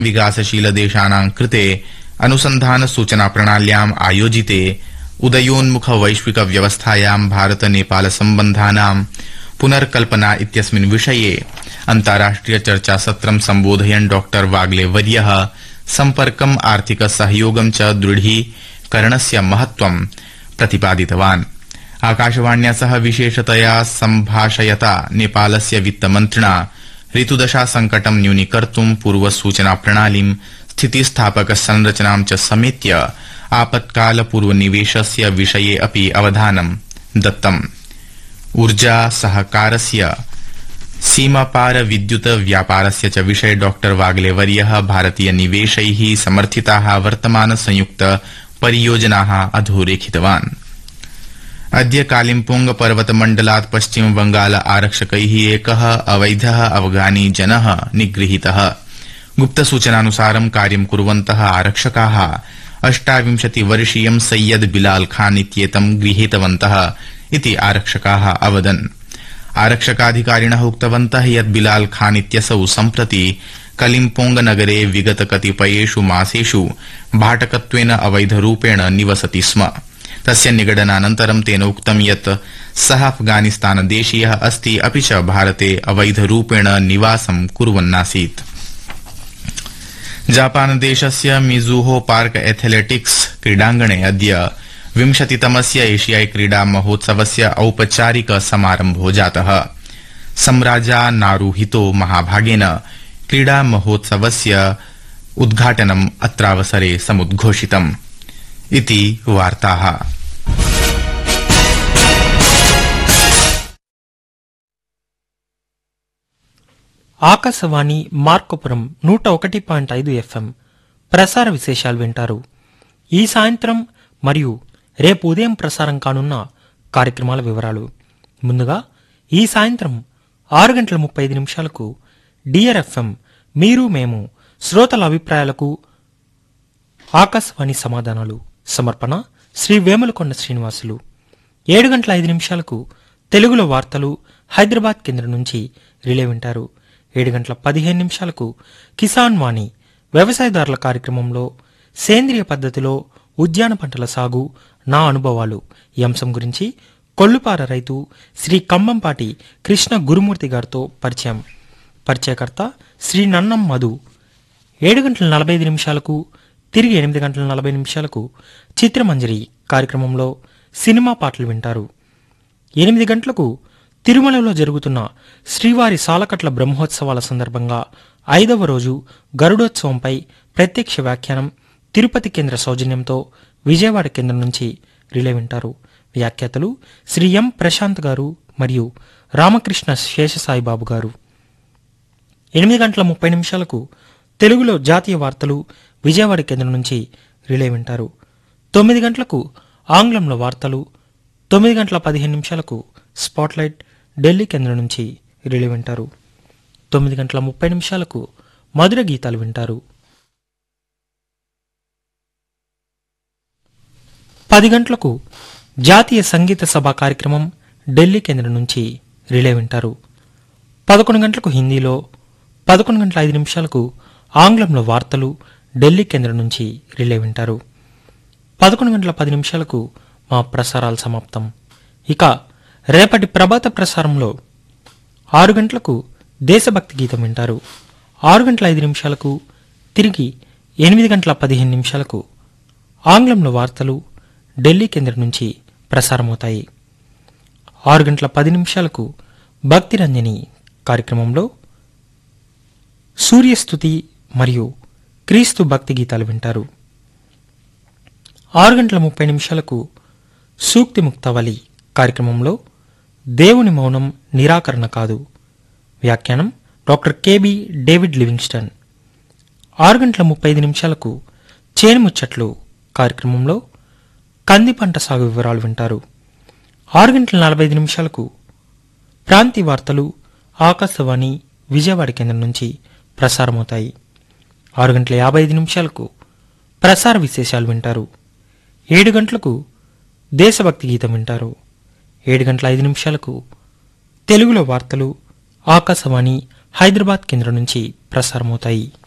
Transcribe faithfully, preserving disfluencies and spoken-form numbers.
विकासशीलदेशानां कृते अनुसंधान सूचना प्रणाल्याम् आयोजिते उदयोन्मुख वैश्विक व्यवस्थायां भारत नेपाल सम्बन्धानां पुनर्कल्पना इत्यस्मिन् विषये अन्ताराष्ट्रिय चर्चा सत्रं सम्बोधयन् डॉ वाग्ले वर्यः सम्पर्कम् आर्थिक सहयोगं च दृढीकरणस्य महत्त्वं प्रतिपादितवान्। आकाशवाण्या सह विशेषतया सम्भाषयता नेपालस्य वित्तमन्त्रिणा ऋतुदशा संकटं न्यूनीकर्तुं पूर्वसूचना प्रणालीं स्थितिस्थापक संरचनां च समेत्य आपत्काल पूर्वनिवेशस्य विषये अपि अवधानं दत्तम्। ऊर्जा सहकारस्य सीमापार विद्युत व्यापारस्य च विषये डॉ वाग्ले वर्यः भारतीय निवेशैः समर्थिताः वर्तमान संयुक्त परियोजनाः अधोरेखितवान्। अद्य कालिम्पोंग पर्वतमण्डलात् पश्चिम बंगाल आरक्षकैः एकः अवैधः अफगानी जनः निगृहीतः। गुप्तसूचनानुसारं कार्यं कुर्वन्तः आरक्षकाः अष्टाविंशति वर्षीयं सैयद बिलाल खान इत्येतं गृहीतवन्तः इति आरक्षकाः अवदन्। आरक्षकाधिकारिणः उक्तवन्तः यत् बिलाल खान इत्यसौ सम्प्रति कलिम्पोंग नगरे विगत कतिपयेषु मासेषु भाटकत्वेन अवैधरूपेण निवसति स्म। तस्य निगडनानन्तरं तेन उक्तं यत् सः अफगानिस्तानदेशीयः अस्ति अपि च भारते अवैधरूपेण निवासं कुर्वन्नासीत्। जापानदेशस्य मिजुहो पार्क एथलेटिक्स क्रीडाङ्गणे अद्य विंशतितमस्य एशियाई क्रीडा महोत्सवस्य औपचारिक समारम्भो जातः। सम्राजा नारुहितो महाभागेन क्रीडा महोत्सवस्य उद्घाटनम् अत्रावसरे समुद्घोषितम् इति वार्ताः। ఆకాశవాణి మార్కపురం నూట ఒకటి పాయింట్ ఐదు ఎఫ్ఎం ప్రసార విశేషాలు వింటారు. ఈ సాయంత్రం మరియు రేపు ఉదయం ప్రసారం కానున్న కార్యక్రమాల వివరాలు. ముందుగా ఈ సాయంత్రం ఆరు గంటల ముప్పై ఐదు నిమిషాలకు డియర్ ఎఫ్ఎం మీరు మేము శ్రోతల అభిప్రాయాలకు ఆకాశవాణి సమాధానాలు సమర్పణ శ్రీ వేములకొండ శ్రీనివాసులు. ఏడు గంటల ఐదు నిమిషాలకు తెలుగులో వార్తలు హైదరాబాద్ కేంద్రం నుంచి రిలే వింటారు. ఏడు గంటల పదిహేను నిమిషాలకు కిసాన్ వాణి వ్యవసాయదారుల కార్యక్రమంలో సేంద్రియ పద్ధతిలో ఉద్యాన పంటల సాగు నా అనుభవాలు ఈ అంశం గురించి కొల్లుపార రైతు శ్రీ కంబంపాటి కృష్ణ గురుమూర్తి గారితో పరిచయం. పరిచయకర్త శ్రీ నన్నం మధు. ఏడు గంటల నలభై ఐదు నిమిషాలకు తిరిగి ఎనిమిది గంటల నలభై నిమిషాలకు చిత్రమంజరి కార్యక్రమంలో సినిమా పాటలు వింటారు. ఎనిమిది గంటలకు తిరుమలలో జరుగుతున్న శ్రీవారి సాలకట్ల బ్రహ్మోత్సవాల సందర్భంగా ఐదవ రోజు గరుడోత్సవంపై ప్రత్యక్ష వ్యాఖ్యానం తిరుపతి కేంద్ర సౌజన్యంతో విజయవాడ కేంద్రం నుంచి రిలే వింటారు. వ్యాఖ్యాతలు శ్రీ ఎం ప్రశాంత్ గారు మరియు రామకృష్ణ శేషసాయిబాబు గారు. ఎనిమిది గంటల ముప్పై నిమిషాలకు తెలుగులో జాతీయ వార్తలు విజయవాడ కేంద్రం నుంచి రిలే వింటారు. తొమ్మిది గంటలకు ఆంగ్లంలో వార్తలు, తొమ్మిది గంటల పదిహేను నిమిషాలకు స్పాట్లైట్ ఢిల్లీ కేంద్రం నుంచి రిలే వింటారు. తొమ్మిది గంటల ముప్పై నిమిషాలకు మధుర గీతాలు వింటారు. పది గంటలకు జాతీయ సంగీత సభ కార్యక్రమం ఢిల్లీ కేంద్రం నుంచి రిలే వింటారు. పదకొండు గంటలకు హిందీలో, పదకొండు గంటల ఐదు నిమిషాలకు ఆంగ్లంలో వార్తలు ఢిల్లీ కేంద్రం నుంచి రిలే వింటారు. పదకొండు గంటల పది నిమిషాలకు మా ప్రసారాలు సమాప్తం. ఇక రేపటి ప్రభాత ప్రసారంలో ఆరు గంటలకు దేశభక్తి గీతం వింటారు. ఆరు గంటల ఐదు నిమిషాలకు తిరిగి ఎనిమిది గంటల పదిహేను నిమిషాలకు ఆంగ్లంలో వార్తలు ఢిల్లీ కేంద్రం నుంచి ప్రసారమవుతాయి. ఆరు గంటల పది నిమిషాలకు భక్తి రంజని కార్యక్రమంలో సూర్యస్తుతి మరియు క్రీస్తు భక్తి గీతాలు వింటారు. ఆరు గంటల ముప్పై నిమిషాలకు సూక్తి ముక్తవలి కార్యక్రమంలో దేవుని మౌనం నిరాకరణ కాదు, వ్యాఖ్యానం డాక్టర్ కెబి డేవిడ్ లివింగ్స్టన్. ఆరు గంటల ముప్పై ఐదు నిమిషాలకు చేనుముచ్చట్లు కార్యక్రమంలో కంది పంట సాగు వివరాలు వింటారు. ఆరు గంటల నలభై ఐదు నిమిషాలకు ప్రాంతీయ వార్తలు ఆకాశవాణి విజయవాడ కేంద్రం నుంచి ప్రసారమవుతాయి. ఆరు గంటల యాభై ఐదు నిమిషాలకు ప్రసార విశేషాలు వింటారు. ఏడు గంటలకు దేశభక్తి గీతం వింటారు. ఏడు గంటల ఐదు నిమిషాలకు తెలుగులో వార్తలు ఆకాశవాణి హైదరాబాద్ కేంద్రం నుంచి ప్రసారమవుతాయి.